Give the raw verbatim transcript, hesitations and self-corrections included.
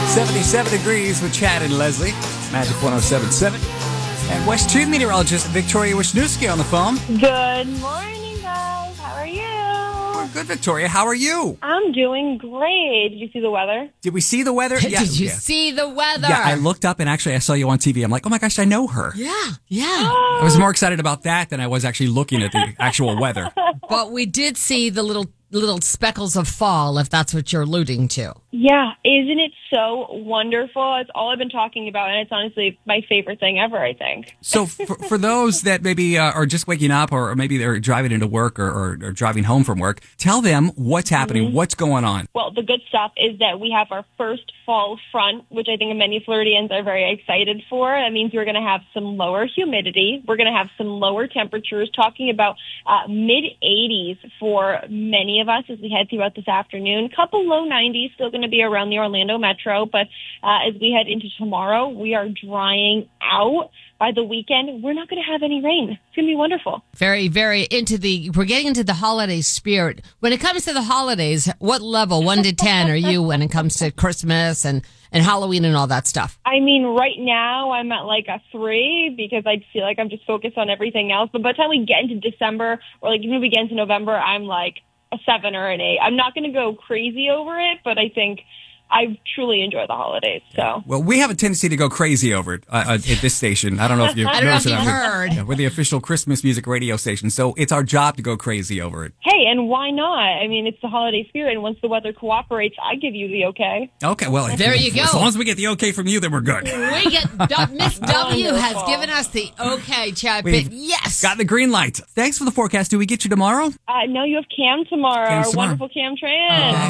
seventy-seven degrees with Chad and Leslie. Magic one oh seven point seven. And West Street meteorologist Victoria Wisniewski on the phone. Good morning, guys. How are you? We're good, Victoria. How are you? I'm doing great. Did you see the weather? Did we see the weather? Yeah, Did you yeah. see the weather? Yeah, I looked up and actually I saw you on T V. I'm like, oh my gosh, I know her. Yeah, yeah. I was more excited about that than I was actually looking at the actual weather. But we did see the little little speckles of fall, if that's what you're alluding to. Yeah, isn't it so wonderful? It's all I've been talking about, and it's honestly my favorite thing ever, I think. So for, for those that maybe uh, are just waking up or, or maybe they're driving into work or, or, or driving home from work, tell them what's happening, mm-hmm. what's going on. Well, the good stuff is that we have our first fall front, which I think many Floridians are very excited for. That means we're going to have some lower humidity. We're going to have some lower temperatures, talking about uh, mid eighties for many of us as we head throughout this afternoon. Couple low nineties, still going to be around the Orlando metro, but uh, as we head into tomorrow, we are drying out. By the weekend, we're not going to have any rain. It's going to be wonderful. Very, very into the, we're getting into the holiday spirit. When it comes to the holidays, what level, one to ten, are you when it comes to Christmas and, and Halloween and all that stuff? I mean, right now I'm at like a three because I feel like I'm just focused on everything else. But by the time we get into December or like even if we get into November, I'm like a seven or an eight. I'm not going to go crazy over it, but I think I truly enjoy the holidays. So, well, we have a tendency to go crazy over it uh, uh, at this station. I don't know if you've I don't know if noticed you've that. heard. Yeah, we're the official Christmas music radio station, so it's our job to go crazy over it. Hey, and why not? I mean, it's the holiday spirit, and once the weather cooperates, I give you the okay. Okay, well, there you go. As long as we get the okay from you, then we're good. We get Miss W has given us the okay, Chad. We've yes, got the green light. Thanks for the forecast. Do we get you tomorrow? Uh, no, you have Cam tomorrow. Cam's Our tomorrow. wonderful Cam Tran. Uh,